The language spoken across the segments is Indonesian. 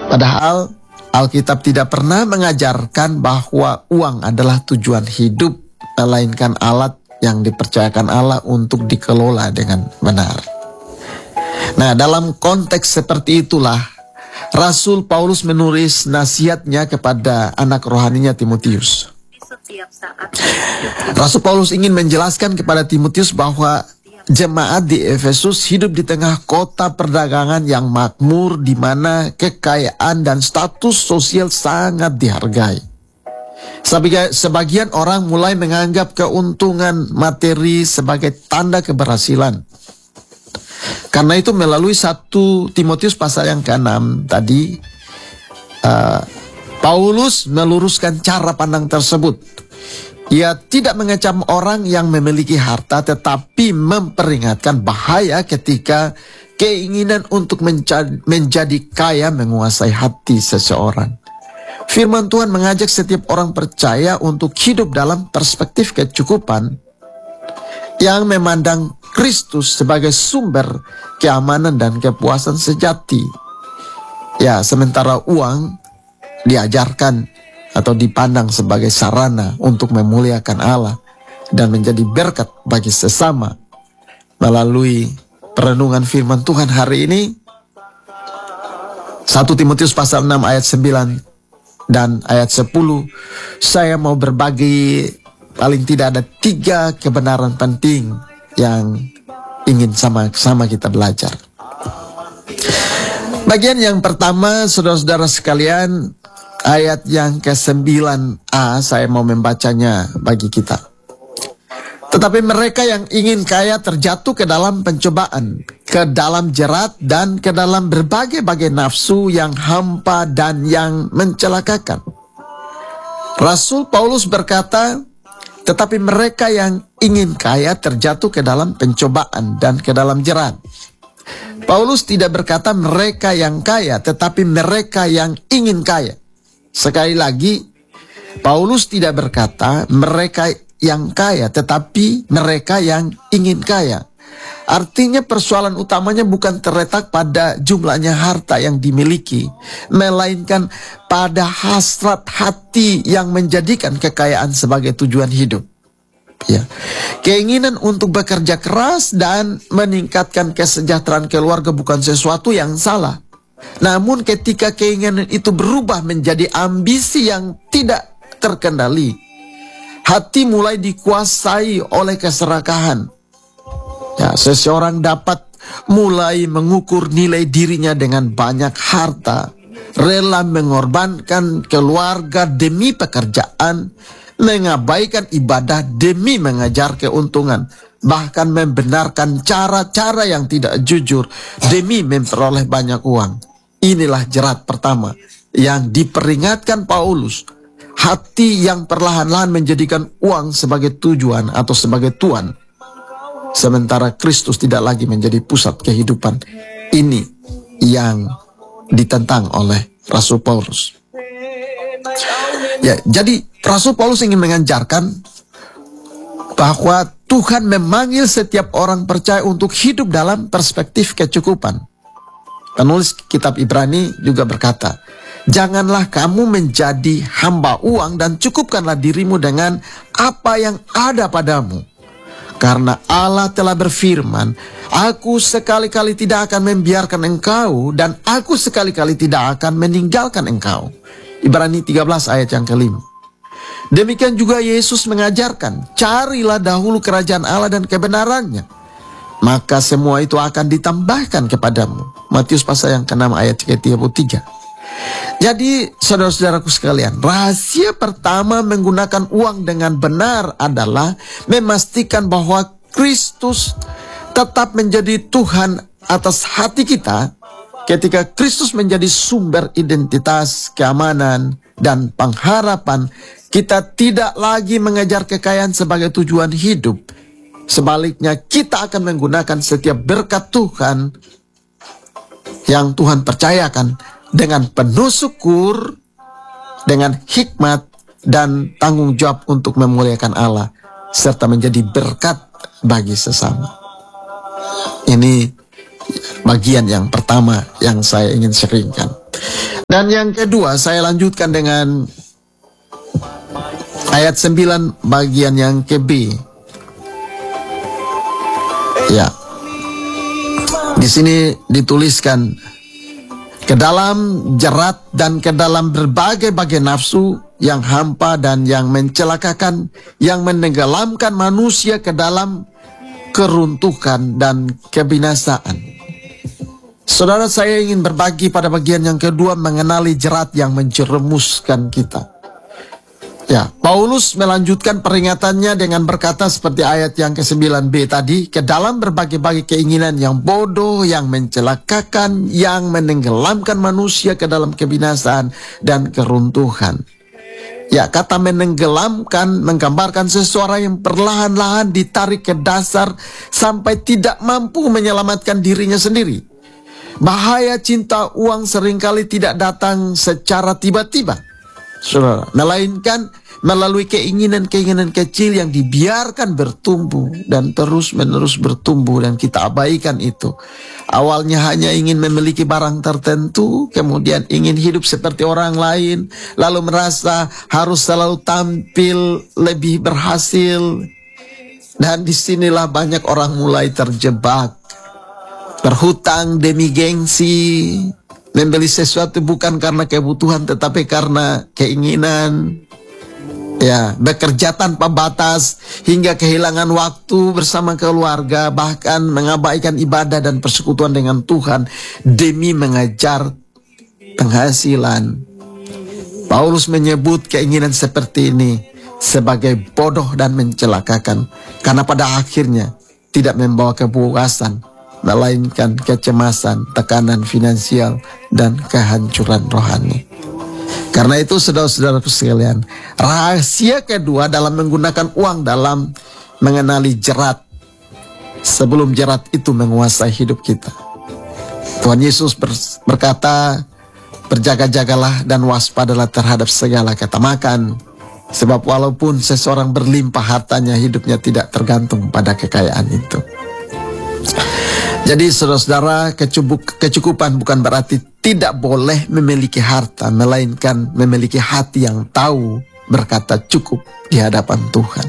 Padahal Alkitab tidak pernah mengajarkan bahwa uang adalah tujuan hidup, melainkan alat yang dipercayakan Allah untuk dikelola dengan benar. Nah, dalam konteks seperti itulah Rasul Paulus menulis nasihatnya kepada anak rohaninya Timotius. Rasul Paulus ingin menjelaskan kepada Timotius bahwa jemaat di Efesus hidup di tengah kota perdagangan yang makmur, di mana kekayaan dan status sosial sangat dihargai. Sebagian orang mulai menganggap keuntungan materi sebagai tanda keberhasilan. Karena itu melalui 1 Timotius pasal yang ke-6 tadi, Paulus meluruskan cara pandang tersebut. Ia tidak mengecam orang yang memiliki harta, tetapi memperingatkan bahaya ketika keinginan untuk menjadi kaya menguasai hati seseorang. Firman Tuhan mengajak setiap orang percaya untuk hidup dalam perspektif kecukupan yang memandang Kristus sebagai sumber keamanan dan kepuasan sejati. Ya, sementara uang diajarkan atau dipandang sebagai sarana untuk memuliakan Allah dan menjadi berkat bagi sesama. Melalui perenungan firman Tuhan hari ini, 1 Timotius pasal 6 ayat 9 dan ayat 10, saya mau berbagi paling tidak ada 3 kebenaran penting yang ingin sama-sama kita belajar. Bagian yang pertama, saudara-saudara sekalian, ayat yang ke-9a, saya mau membacanya bagi kita. Tetapi mereka yang ingin kaya terjatuh ke dalam pencobaan, ke dalam jerat, dan ke dalam berbagai-bagai nafsu yang hampa dan yang mencelakakan. Rasul Paulus berkata, tetapi mereka yang ingin kaya terjatuh ke dalam pencobaan dan ke dalam jerat. Paulus tidak berkata mereka yang kaya, tetapi mereka yang ingin kaya. Sekali lagi, Paulus tidak berkata mereka yang kaya, tetapi mereka yang ingin kaya. Artinya persoalan utamanya bukan terletak pada jumlahnya harta yang dimiliki, melainkan pada hasrat hati yang menjadikan kekayaan sebagai tujuan hidup. Ya. Keinginan untuk bekerja keras dan meningkatkan kesejahteraan keluarga bukan sesuatu yang salah. Namun ketika keinginan itu berubah menjadi ambisi yang tidak terkendali, hati mulai dikuasai oleh keserakahan. Ya, seseorang dapat mulai mengukur nilai dirinya dengan banyak harta, rela mengorbankan keluarga demi pekerjaan, mengabaikan ibadah demi mengejar keuntungan, bahkan membenarkan cara-cara yang tidak jujur demi memperoleh banyak uang. Inilah jerat pertama yang diperingatkan Paulus. Hati yang perlahan-lahan menjadikan uang sebagai tujuan atau sebagai tuan, sementara Kristus tidak lagi menjadi pusat kehidupan. Ini yang ditentang oleh Rasul Paulus. Ya, jadi Rasul Paulus ingin mengajarkan bahwa Tuhan memanggil setiap orang percaya untuk hidup dalam perspektif kecukupan. Penulis kitab Ibrani juga berkata, janganlah kamu menjadi hamba uang dan cukupkanlah dirimu dengan apa yang ada padamu. Karena Allah telah berfirman, aku sekali-kali tidak akan membiarkan engkau dan aku sekali-kali tidak akan meninggalkan engkau. Ibrani 13 ayat yang ke-5. Demikian juga Yesus mengajarkan, carilah dahulu kerajaan Allah dan kebenarannya, maka semua itu akan ditambahkan kepadamu. Matius pasal yang ke-6 ayat ke-33. Jadi saudara-saudaraku sekalian, rahasia pertama menggunakan uang dengan benar adalah memastikan bahwa Kristus tetap menjadi Tuhan atas hati kita. Ketika Kristus menjadi sumber identitas, keamanan, dan pengharapan, kita tidak lagi mengejar kekayaan sebagai tujuan hidup. Sebaliknya, kita akan menggunakan setiap berkat Tuhan yang Tuhan percayakan dengan penuh syukur, dengan hikmat, dan tanggung jawab untuk memuliakan Allah, serta menjadi berkat bagi sesama. Ini bagian yang pertama yang saya ingin sharingkan. Dan yang kedua, saya lanjutkan dengan ayat 9 bagian yang ke B. Ya. Di sini dituliskan, ke dalam jerat dan ke dalam berbagai-bagai nafsu yang hampa dan yang mencelakakan, yang menenggelamkan manusia ke dalam keruntuhan dan kebinasaan. Saudara, saya ingin berbagi pada bagian yang kedua, mengenali jerat yang menjerumuskan kita. Ya, Paulus melanjutkan peringatannya dengan berkata seperti ayat yang ke-9b tadi, ke dalam berbagai-bagai keinginan yang bodoh, yang mencelakakan, yang menenggelamkan manusia ke dalam kebinasaan dan keruntuhan. Ya, kata menenggelamkan menggambarkan seseorang yang perlahan-lahan ditarik ke dasar sampai tidak mampu menyelamatkan dirinya sendiri. Bahaya cinta uang seringkali tidak datang secara tiba-tiba, saudara, melainkan melalui keinginan-keinginan kecil yang dibiarkan bertumbuh dan terus-menerus bertumbuh dan kita abaikan itu. Awalnya hanya ingin memiliki barang tertentu, kemudian ingin hidup seperti orang lain, lalu merasa harus selalu tampil lebih berhasil. Dan disinilah banyak orang mulai terjebak, berhutang demi gengsi, membeli sesuatu bukan karena kebutuhan tetapi karena keinginan. Ya, bekerja tanpa batas hingga kehilangan waktu bersama keluarga, bahkan mengabaikan ibadah dan persekutuan dengan Tuhan demi mengejar penghasilan. Paulus menyebut keinginan seperti ini sebagai bodoh dan mencelakakan, karena pada akhirnya tidak membawa kepuasan, melainkan kecemasan, tekanan finansial, dan kehancuran rohani. Karena itu, saudara-saudaraku sekalian, rahasia kedua dalam menggunakan uang dalam mengenali jerat, sebelum jerat itu menguasai hidup kita. Tuhan Yesus berkata, berjaga-jagalah dan waspadalah terhadap segala ketamakan, sebab walaupun seseorang berlimpah hartanya, hidupnya tidak tergantung pada kekayaan itu. Jadi saudara-saudara, kecukupan bukan berarti tidak boleh memiliki harta, melainkan memiliki hati yang tahu berkata cukup di hadapan Tuhan.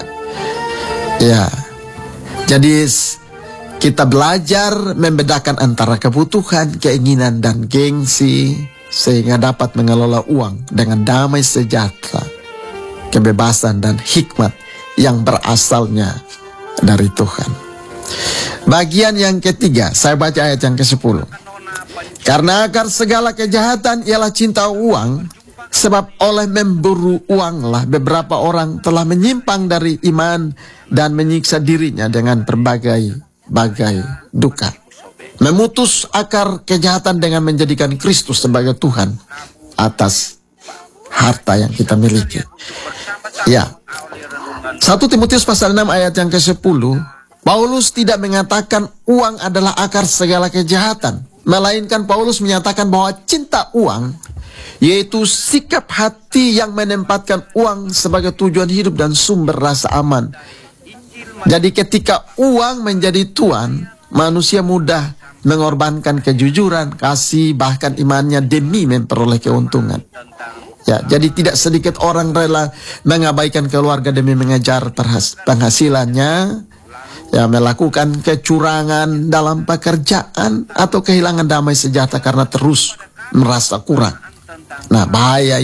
Ya, jadi kita belajar membedakan antara kebutuhan, keinginan, dan gengsi, sehingga dapat mengelola uang dengan damai sejahtera, kebebasan, dan hikmat yang berasalnya dari Tuhan. Bagian yang ketiga, saya baca ayat yang ke-10. Karena akar segala kejahatan ialah cinta uang, sebab oleh memburu uanglah beberapa orang telah menyimpang dari iman dan menyiksa dirinya dengan berbagai duka. Memutus akar kejahatan dengan menjadikan Kristus sebagai Tuhan atas harta yang kita miliki. Ya, 1 Timotius pasal 6 ayat yang ke-10, Paulus tidak mengatakan uang adalah akar segala kejahatan, melainkan Paulus menyatakan bahwa cinta uang, yaitu sikap hati yang menempatkan uang sebagai tujuan hidup dan sumber rasa aman. Jadi ketika uang menjadi tuan, manusia mudah mengorbankan kejujuran, kasih, bahkan imannya demi memperoleh keuntungan. Ya, jadi tidak sedikit orang rela mengabaikan keluarga demi mengejar penghasilannya, ya, melakukan kecurangan dalam pekerjaan atau kehilangan damai sejahtera karena terus merasa kurang. Nah, bahaya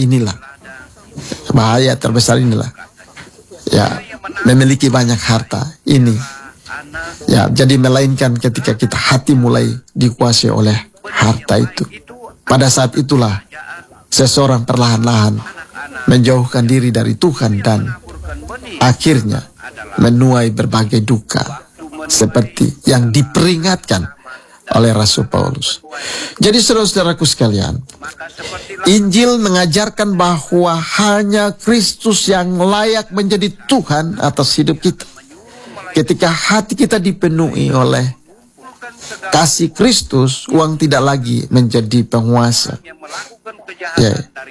terbesar inilah, ya, memiliki banyak harta ini. Ya, jadi melainkan ketika kita hati mulai dikuasai oleh harta itu, pada saat itulah seseorang perlahan-lahan menjauhkan diri dari Tuhan dan akhirnya menuai berbagai duka seperti yang diperingatkan oleh Rasul Paulus. Jadi saudara-saudaraku sekalian, Injil mengajarkan bahwa hanya Kristus yang layak menjadi Tuhan atas hidup kita. Ketika hati kita dipenuhi oleh kasih Kristus, uang tidak lagi menjadi penguasa. Ya.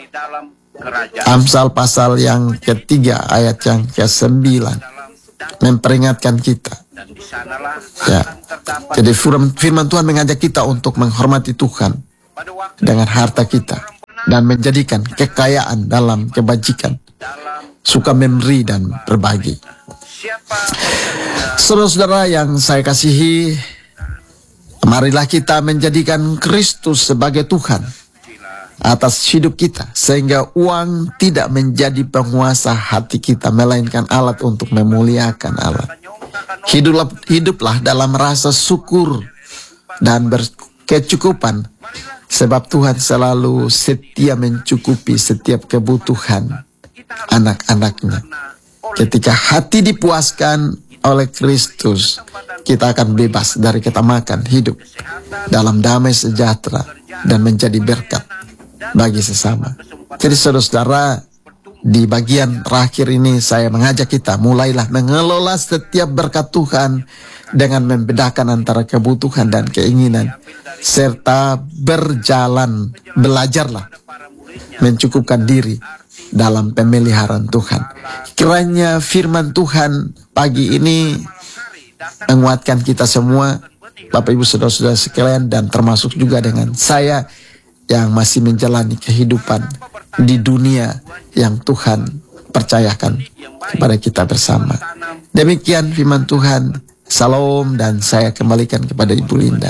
Amsal pasal yang ketiga ayat yang ke-9 memperingatkan kita. Ya. Jadi firman Tuhan mengajak kita untuk menghormati Tuhan dengan harta kita. dan menjadikan kekayaan dalam kebajikan, suka memberi dan berbagi. Saudara-saudara yang saya kasihi, marilah kita menjadikan Kristus sebagai Tuhan atas hidup kita, sehingga uang tidak menjadi penguasa hati kita, melainkan alat untuk memuliakan Allah. Hiduplah dalam rasa syukur dan berkecukupan, sebab Tuhan selalu setia mencukupi setiap kebutuhan anak-anaknya. Ketika hati dipuaskan oleh Kristus, kita akan bebas dari ketamakan hidup dalam damai sejahtera dan menjadi berkat bagi sesama. Jadi saudara-saudara, di bagian terakhir ini saya mengajak kita, mulailah mengelola setiap berkat Tuhan dengan membedakan antara kebutuhan dan keinginan, serta belajarlah mencukupkan diri dalam pemeliharaan Tuhan. Kiranya firman Tuhan pagi ini menguatkan kita semua, Bapak Ibu Saudara-saudara sekalian, dan termasuk juga dengan saya yang masih menjalani kehidupan di dunia yang Tuhan percayakan kepada kita bersama. Demikian firman Tuhan. Salam, dan saya kembalikan kepada Ibu Linda.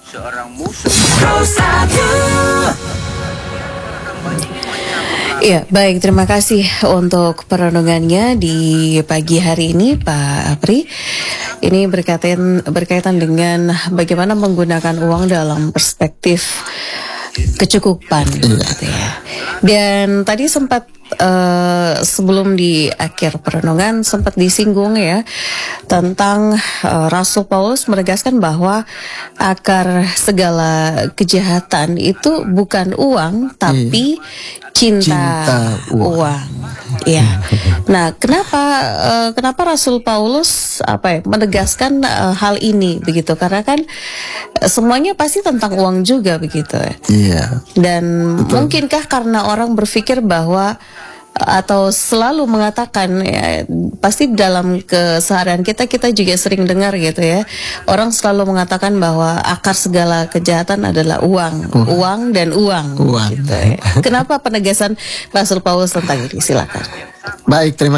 Ya, baik, terima kasih untuk perenungannya di pagi hari ini, Pak Apri. Ini berkaitan dengan bagaimana menggunakan uang dalam perspektif kecukupan, gitu ya. Dan tadi sempat sebelum di akhir perenungan sempat disinggung ya tentang Rasul Paulus menegaskan bahwa akar segala kejahatan itu bukan uang, tapi cinta uang. Ya. Nah, kenapa Rasul Paulus menegaskan hal ini begitu? Karena kan semuanya pasti tentang uang juga begitu. Iya. Dan mungkinkah karena orang berpikir bahwa atau selalu mengatakan ya, pasti dalam keseharian kita juga sering dengar gitu ya, orang selalu mengatakan bahwa akar segala kejahatan adalah uang dan uang. Gitu ya. Kenapa penegasan Rasul Paulus tentang ini? Silakan. Baik, terima